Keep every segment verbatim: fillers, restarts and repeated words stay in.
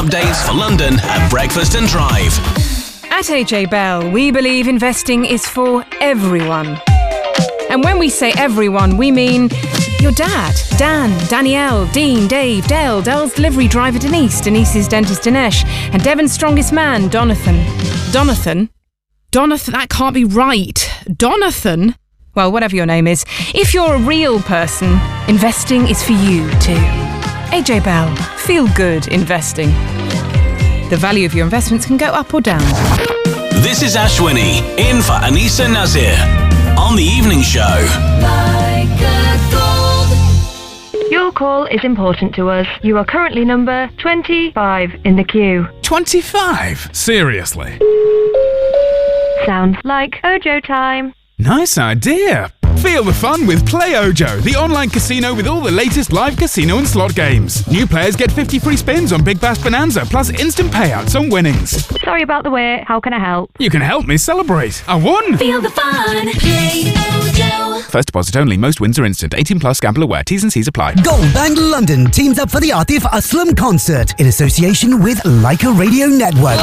Updates for London at Breakfast and Drive. At A J Bell, we believe investing is for everyone. And when we say everyone, we mean your dad, Dan, Danielle, Dean, Dave, Dale, Dale's delivery driver Denise, Denise's dentist Dinesh, and Devon's strongest man, Donathan. Donathan? Donathan? That can't be right. Donathan? Well, whatever your name is, if you're a real person, investing is for you too. A J Bell, feel good investing. The value of your investments can go up or down. This is Ashwini, in for Anisa Nazir, on The Evening Show. Like a gold. Your call is important to us. You are currently number twenty-five in the queue. twenty-five? Seriously? Sounds like Ojo time. Nice idea. Feel the fun with Play Ojo, the online casino with all the latest live casino and slot games. New players get fifty free spins on Big Bash Bonanza, plus instant payouts on winnings. Sorry about the wait. How can I help? You can help me celebrate. I won! Feel the fun. Play Ojo. First deposit only. Most wins are instant. eighteen plus. Gamble aware. T's and C's apply. Goldband London teams up for the Atif Aslam concert in association with Leica Radio Network.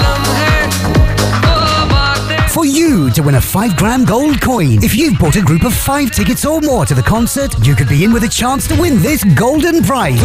For you to win a five gram gold coin. If you've bought a group of five tickets or more to the concert, you could be in with a chance to win this golden prize.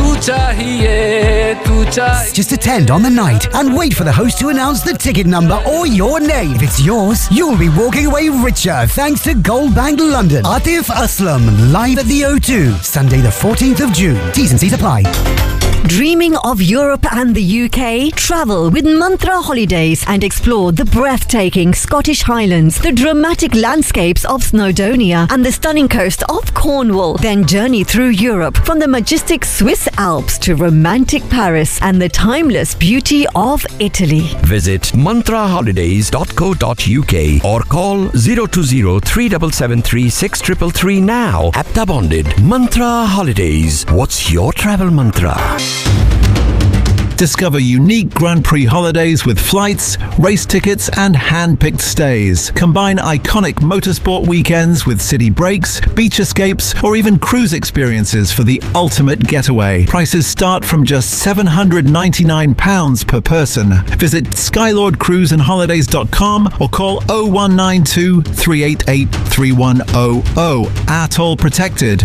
Just attend on the night and wait for the host to announce the ticket number or your name. If it's yours, you'll be walking away richer thanks to Goldbank London. Atif Aslam, live at the O two, Sunday the fourteenth of June. T's and C's apply. Dreaming of Europe and the U K? Travel with Mantra Holidays and explore the breathtaking Scottish Highlands, the dramatic landscapes of Snowdonia and the stunning coast of Cornwall. Then journey through Europe from the majestic Swiss Alps to romantic Paris and the timeless beauty of Italy. Visit mantra holidays dot co dot uk or call zero two zero three seven seven three six three three three now. Apta bonded. Mantra Holidays. What's your travel mantra? Discover unique Grand Prix holidays with flights, race tickets and hand-picked stays. Combine iconic motorsport weekends with city breaks, beach escapes or even cruise experiences for the ultimate getaway. Prices start from just seven hundred ninety-nine pounds per person. Visit skylord cruise and holidays dot com or call oh one nine two, three eight eight, three one zero zero. Atoll protected.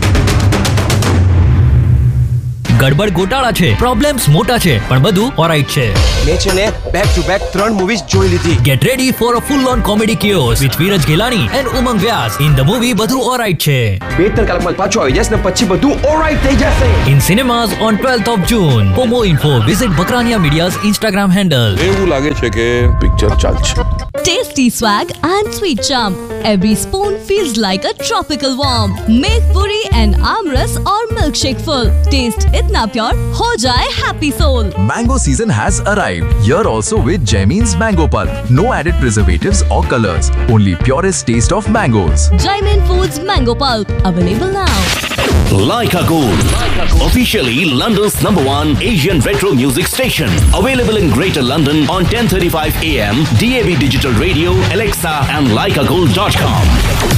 ગડબડ ગોટાળા છે, problems મોટા છે, પણ બધું alright છે. મેં છે ને બેક ટુ બેક ત્રણ મૂવીઝ જોઈ લીધી. Get ready for a full on comedy chaos with Veeraj Ghelani and Umang Vyas. In the movie બધું ઓલરાઈટ છે. બે ત્રણ કલાકમાં પાછો આવી જશે ને પછી બધું ઓલરાઈટ થઈ જશે. In cinemas on twelfth of June. For more info, visit Bakrania Media's Instagram handle. એવું લાગે છે કે પિક્ચર ચાલશે. Tasty swag and sweet charm. Every spoon feels like a tropical warm. Make puri and amras or milkshake full. Taste itna pure, ho jaye happy soul. Mango season has arrived. Here also with Jaimin's Mango Pulp. No added preservatives or colors. Only purest taste of mangoes. Jaimin Foods Mango Pulp. Available now. Leica Gold. Officially London's number one Asian retro music station. Available in Greater London on ten thirty-five a m, D A B Digital Radio, Alexa and leica gold dot com.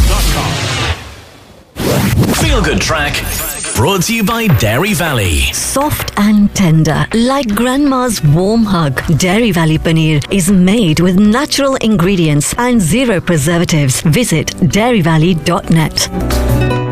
Feel Good Track. Brought to you by Dairy Valley. Soft and tender, like grandma's warm hug. Dairy Valley Paneer is made with natural ingredients and zero preservatives. Visit dairy valley dot net.